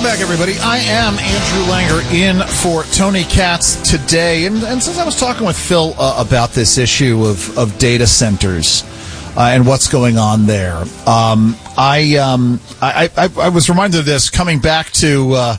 back, everybody. I am Andrew Langer in for Tony Katz today. And since I was talking with Phil about this issue of data centers and what's going on there, I was reminded of this coming back to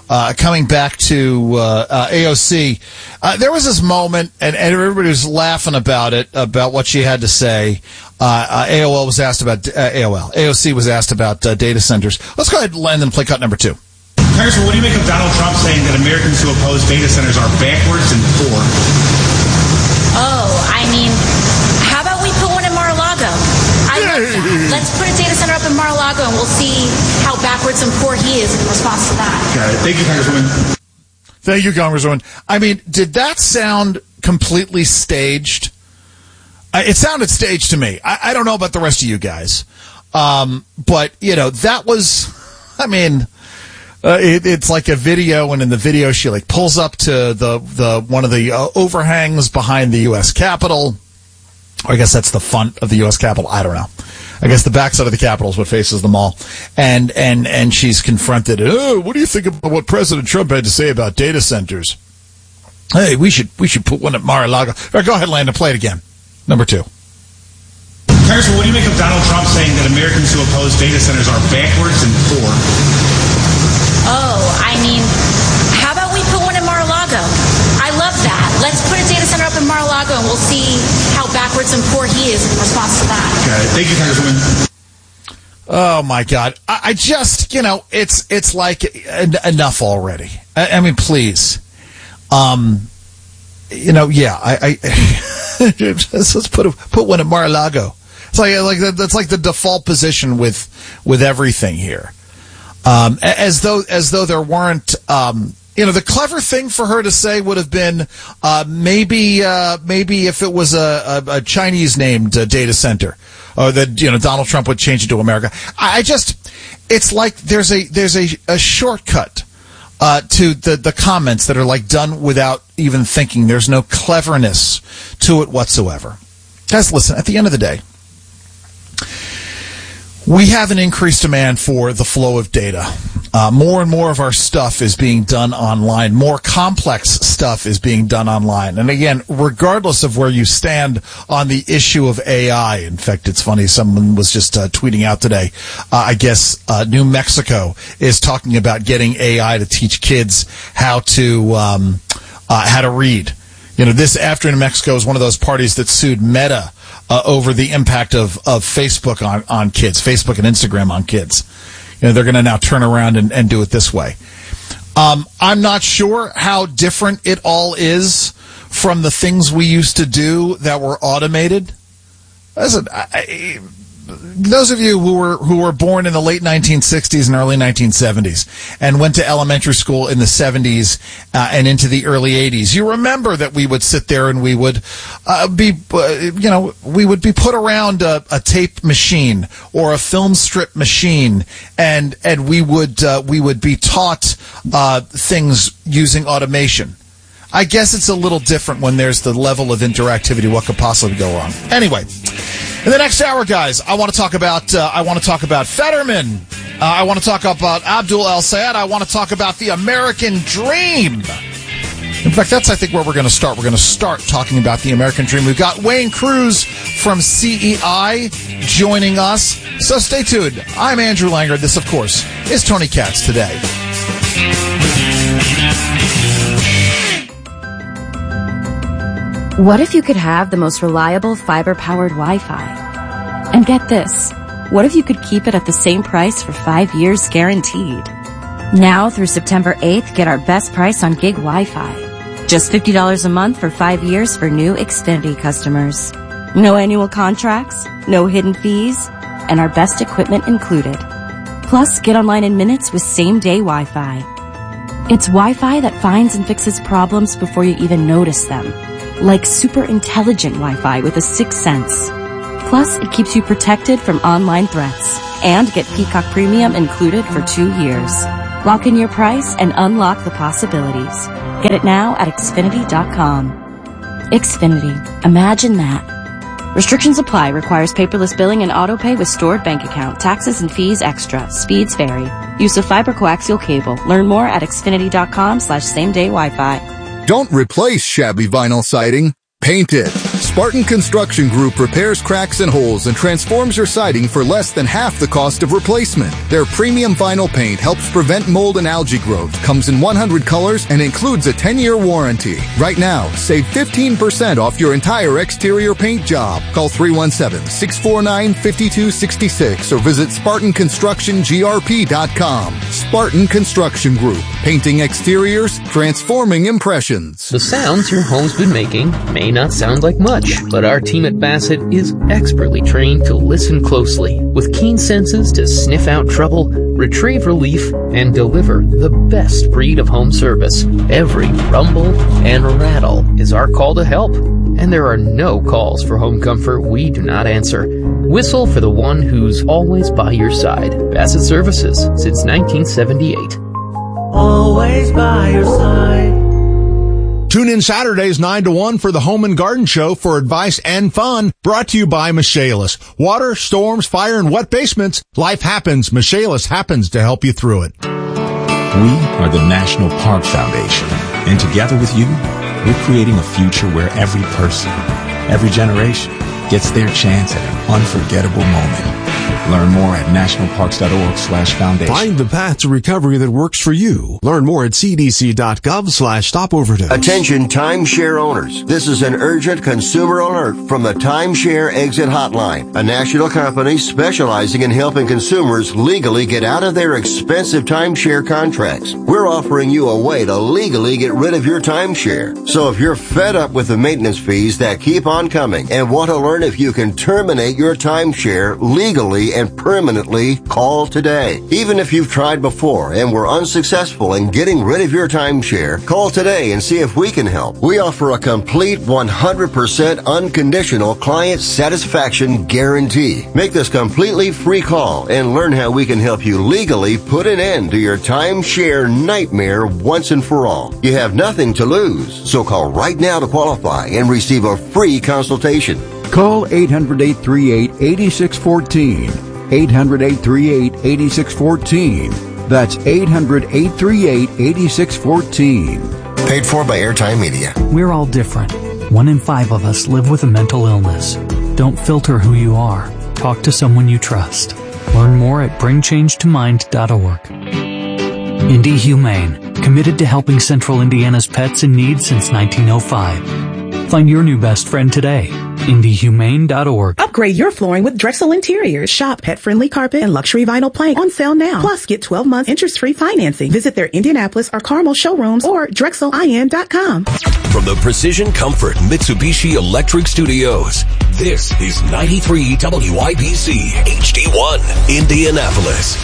AOC. There was this moment, and everybody was laughing about it, about what she had to say. AOC was asked about data centers. Let's go ahead and play cut number 2. Congressman, what do you make of Donald Trump saying that Americans who oppose data centers are backwards and poor? Oh, I mean, how about we put one in Mar-a-Lago? I love that. Let's put a data center up in Mar-a-Lago, and we'll see how backwards and poor he is in response to that. Got it. Thank you, Congresswoman. Thank you, Congresswoman. I mean, did that sound completely staged? It sounded staged to me. I don't know about the rest of you guys. But, you know, that was, I mean, it's like a video, and in the video she like pulls up to the one of the overhangs behind the U.S. Capitol. Or I guess that's the front of the U.S. Capitol. I don't know. I guess the backside of the Capitol is what faces the mall. And she's confronted. Oh, what do you think about what President Trump had to say about data centers? Hey, we should put one at Mar-a-Lago. All right, go ahead, Landon. Play it again. Number 2. Congressman, what do you make of Donald Trump saying that Americans who oppose data centers are backwards and poor? Oh, I mean, how about we put one in Mar-a-Lago? I love that. Let's put a data center up in Mar-a-Lago, and we'll see how backwards and poor he is in response to that. Got it. Thank you, Congresswoman. Oh my God! I just, you know, it's like enough already. I mean, please, you know, yeah. Let's put one at Mar-a-Lago. It's like that's like the default position with everything here. As though there weren't, you know, the clever thing for her to say would have been maybe if it was a Chinese named data center, or that, you know, Donald Trump would change it to America. It's like there's a shortcut to the comments that are like done without even thinking. There's no cleverness to it whatsoever. Guys, listen, at the end of the day, we have an increased demand for the flow of data. More and more of our stuff is being done online. More complex stuff is being done online. And again, regardless of where you stand on the issue of AI, in fact, it's funny, someone was just tweeting out today, I guess New Mexico is talking about getting AI to teach kids how to read. You know, this after New Mexico is one of those parties that sued Meta over the impact of Facebook on kids, Facebook and Instagram on kids. You know, they're going to now turn around and do it this way. I'm not sure how different it all is from the things we used to do that were automated. Listen, those of you who were born in the late 1960s and early 1970s and went to elementary school in the 70s and into the early 80s, you remember that we would sit there and we would be put around a tape machine or a film strip machine, and we would be taught things using automation. I guess it's a little different when there's the level of interactivity. What could possibly go wrong? Anyway, in the next hour, guys, I want to talk about Fetterman. I want to talk about Abdul El-Sayed. I want to talk about the American dream. In fact, that's, I think, where we're going to start. We're going to start talking about the American dream. We've got Wayne Cruz from CEI joining us. So stay tuned. I'm Andrew Langer. This, of course, is Tony Katz Today. What if you could have the most reliable fiber-powered Wi-Fi? And get this, what if you could keep it at the same price for 5 years guaranteed? Now through September 8th, get our best price on gig Wi-Fi. Just $50 a month for 5 years for new Xfinity customers. No annual contracts, no hidden fees, and our best equipment included. Plus, get online in minutes with same-day Wi-Fi. It's Wi-Fi that finds and fixes problems before you even notice them. Like super intelligent Wi-Fi with a sixth sense. Plus, it keeps you protected from online threats. And get Peacock Premium included for 2 years. Lock in your price and unlock the possibilities. Get it now at Xfinity.com. Xfinity. Imagine that. Restrictions apply. Requires paperless billing and auto pay with stored bank account. Taxes and fees extra. Speeds vary. Use of fiber coaxial cable. Learn more at xfinity.com/same-day Wi-Fi. Don't replace shabby vinyl siding. Paint it. Spartan Construction Group repairs cracks and holes and transforms your siding for less than half the cost of replacement. Their premium vinyl paint helps prevent mold and algae growth, comes in 100 colors, and includes a 10-year warranty. Right now, save 15% off your entire exterior paint job. Call 317-649-5266 or visit SpartanConstructionGRP.com. Spartan Construction Group. Painting exteriors, transforming impressions. The sounds your home's been making may not sound like much, but our team at Bassett is expertly trained to listen closely, with keen senses to sniff out trouble, retrieve relief, and deliver the best breed of home service. Every rumble and rattle is our call to help, and there are no calls for home comfort we do not answer. Whistle for the one who's always by your side. Bassett Services, since 1978. Always by your side. Tune in Saturdays 9 to 1 for the Home and Garden Show for advice and fun, brought to you by Michaelis. Water, storms, fire, and wet basements. Life happens. Michaelis happens to help you through it. We are the National Park Foundation, and together with you, we're creating a future where every person, every generation, gets their chance at an unforgettable moment. Learn more at nationalparks.org/foundation. Find the path to recovery that works for you. Learn more at cdc.gov/stopoverdose. Attention timeshare owners. This is an urgent consumer alert from the Timeshare Exit Hotline, a national company specializing in helping consumers legally get out of their expensive timeshare contracts. We're offering you a way to legally get rid of your timeshare. So if you're fed up with the maintenance fees that keep on coming and want to learn if you can terminate your timeshare legally and permanently, call today. Even if you've tried before and were unsuccessful in getting rid of your timeshare, call today and see if we can help. We offer a complete 100% unconditional client satisfaction guarantee. Make this completely free call and learn how we can help you legally put an end to your timeshare nightmare once and for all. You have nothing to lose, so call right now to qualify and receive a free consultation. Call 800-838-8614. 800-838-8614. That's 800-838-8614. Paid for by Airtime Media. We're all different. 1 in 5 of us live with a mental illness. Don't filter who you are. Talk to someone you trust. Learn more at bringchangetomind.org. Indy Humane, committed to helping Central Indiana's pets in need since 1905. Find your new best friend today. IndyHumane.org. Upgrade your flooring with Drexel Interiors. Shop pet-friendly carpet and luxury vinyl plank on sale now. Plus, get 12 months interest-free financing. Visit their Indianapolis or Carmel showrooms or DrexelIN.com. From the Precision Comfort Mitsubishi Electric Studios, this is 93 WIBC HD1, Indianapolis.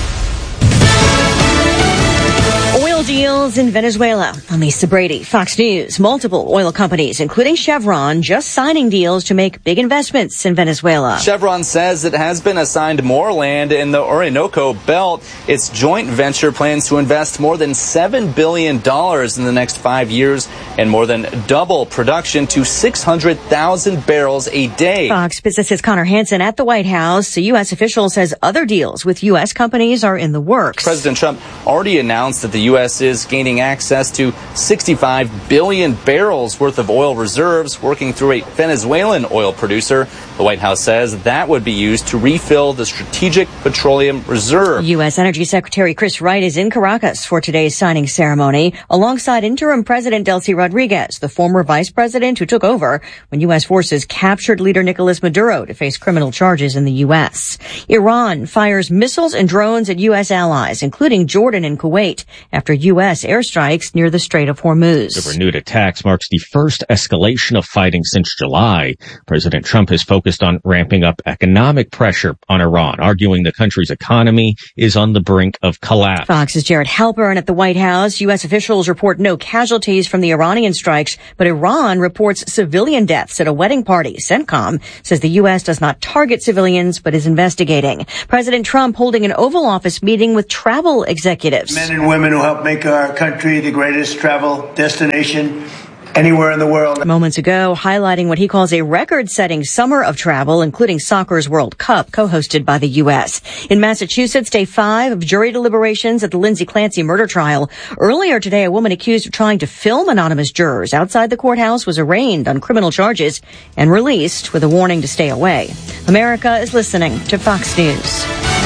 Oil deals in Venezuela. I'm Lisa Brady, Fox News. Multiple oil companies, including Chevron, just signing deals to make big investments in Venezuela. Chevron says it has been assigned more land in the Orinoco Belt. Its joint venture plans to invest more than $7 billion in the next 5 years and more than double production to 600,000 barrels a day. Fox Business's Connor Hansen at the White House. A U.S. official says other deals with U.S. companies are in the works. President Trump already announced that the U.S. is gaining access to 65 billion barrels worth of oil reserves, working through a Venezuelan oil producer. The White House says that would be used to refill the Strategic Petroleum Reserve. U.S. Energy Secretary Chris Wright is in Caracas for today's signing ceremony, alongside interim President Delcy Rodriguez, the former vice president who took over when U.S. forces captured leader Nicolas Maduro to face criminal charges in the U.S. Iran fires missiles and drones at U.S. allies, including Jordan and Kuwait, after U.S. airstrikes near the Strait of Hormuz. The renewed attacks marks the first escalation of fighting since July. President Trump has focused on ramping up economic pressure on Iran, arguing the country's economy is on the brink of collapse. Fox's Jared Halpern at the White House. U.S. officials report no casualties from the Iranian strikes, but Iran reports civilian deaths at a wedding party. CENTCOM says the U.S. does not target civilians, but is investigating. President Trump holding an Oval Office meeting with travel executives. Men and women who help make our country the greatest travel destination anywhere in the world. Moments ago, highlighting what he calls a record-setting summer of travel, including soccer's World Cup, co-hosted by the U.S. In Massachusetts, day 5 of jury deliberations at the Lindsay Clancy murder trial. Earlier today, a woman accused of trying to film anonymous jurors outside the courthouse was arraigned on criminal charges and released with a warning to stay away. America is listening to Fox News.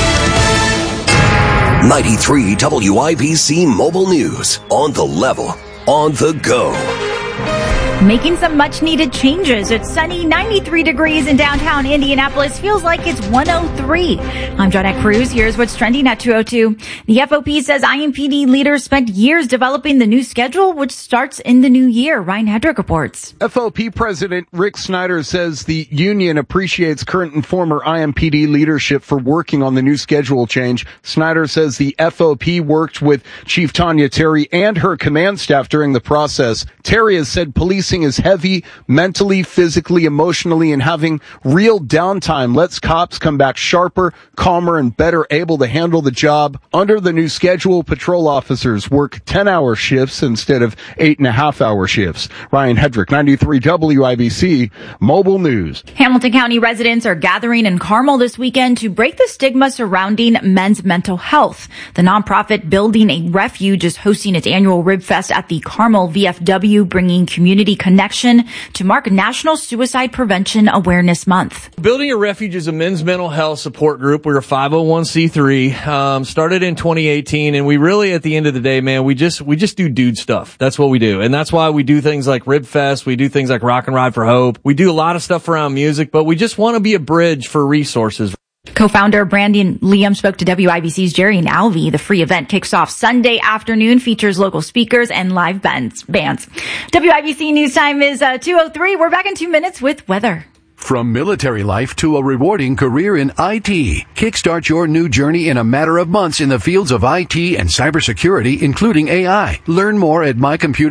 93 WIBC Mobile News. On the level. On the go. Making some much-needed changes. It's sunny, 93 degrees in downtown Indianapolis. Feels like it's 103. I'm Jonette Cruz. Here's what's trending at 2:02. The FOP says IMPD leaders spent years developing the new schedule, which starts in the new year. Ryan Hedrick reports. FOP President Rick Snyder says the union appreciates current and former IMPD leadership for working on the new schedule change. Snyder says the FOP worked with Chief Tanya Terry and her command staff during the process. Terry has said policing is heavy, mentally, physically, emotionally, and having real downtime lets cops come back sharper, calmer, and better able to handle the job. Under the new schedule, patrol officers work 10-hour shifts instead of 8.5-hour shifts. Ryan Hedrick, 93 WIBC, Mobile News. Hamilton County residents are gathering in Carmel this weekend to break the stigma surrounding men's mental health. The nonprofit Building a Refuge is hosting its annual Rib Fest at the Carmel VFW, bringing community connection to mark National Suicide Prevention Awareness Month. Building a Refuge is a men's mental health support group. We're a 501c3, started in 2018, and we really, at the end of the day, man, we just do dude stuff. That's what we do. And that's why we do things like Rib Fest. We do things like Rock and Ride for Hope. We do a lot of stuff around music, but we just want to be a bridge for resources. Co-founder Brandon Liam spoke to WIBC's Jerry and Alvy. The free event kicks off Sunday afternoon, features local speakers and live bands. WIBC News Time is 2:03. We're back in 2 minutes with weather. From military life to a rewarding career in IT, kickstart your new journey in a matter of months in the fields of IT and cybersecurity, including AI. Learn more at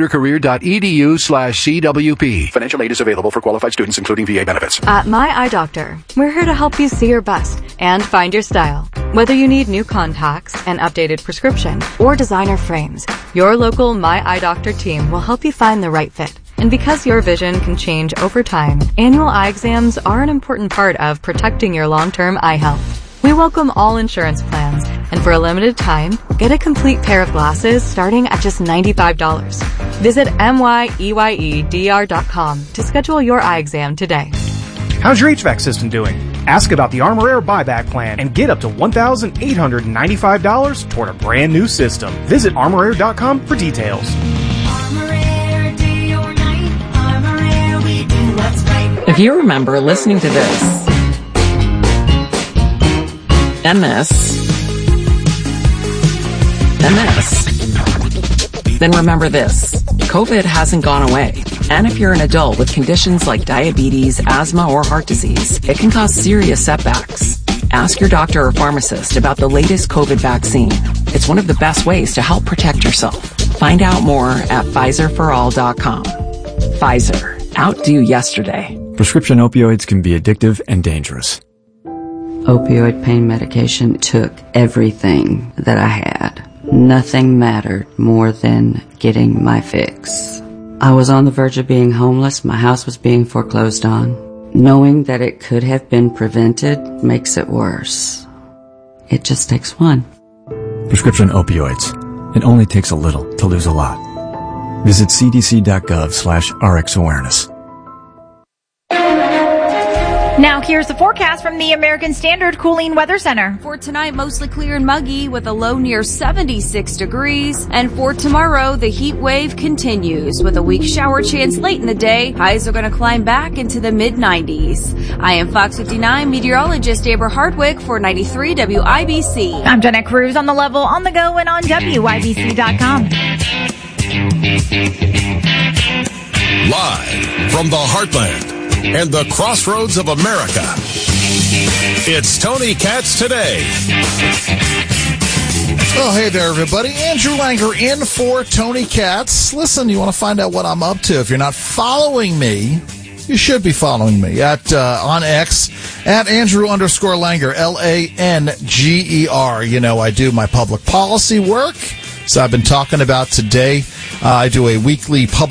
mycomputercareer.edu/CWP. Financial aid is available for qualified students, including VA benefits. At My Eye Doctor, we're here to help you see your best and find your style. Whether you need new contacts, an updated prescription, or designer frames, your local My Eye Doctor team will help you find the right fit. And because your vision can change over time, annual eye exams are an important part of protecting your long-term eye health. We welcome all insurance plans, and for a limited time, get a complete pair of glasses starting at just $95. Visit MYEYEDR.com to schedule your eye exam today. How's your HVAC system doing? Ask about the Armor Air buyback plan and get up to $1,895 toward a brand new system. Visit ArmorAir.com for details. If you remember listening to this, MS, then remember this. COVID hasn't gone away. And if you're an adult with conditions like diabetes, asthma, or heart disease, it can cause serious setbacks. Ask your doctor or pharmacist about the latest COVID vaccine. It's one of the best ways to help protect yourself. Find out more at PfizerForAll.com. Pfizer. Outdo yesterday. Prescription opioids can be addictive and dangerous. Opioid pain medication took everything that I had. Nothing mattered more than getting my fix. I was on the verge of being homeless. My house was being foreclosed on. Knowing that it could have been prevented makes it worse. It just takes one. Prescription opioids. It only takes a little to lose a lot. Visit cdc.gov/RxAwareness. Now here's the forecast from the American Standard Cooling Weather Center. For tonight, mostly clear and muggy with a low near 76 degrees. And for tomorrow, the heat wave continues with a weak shower chance late in the day. Highs are going to climb back into the mid-90s. I am Fox 59 meteorologist Amber Hardwick for 93 WIBC. I'm Jonette Cruz on the level, on the go, and on WIBC.com. Live from the heartland and the crossroads of America, it's Tony Katz Today. Oh, hey there, everybody. Andrew Langer in for Tony Katz. Listen, you want to find out what I'm up to? If you're not following me, you should be following me at on X at Andrew_Langer, LANGER. You know, I do my public policy work. So I've been talking about today. I do a weekly public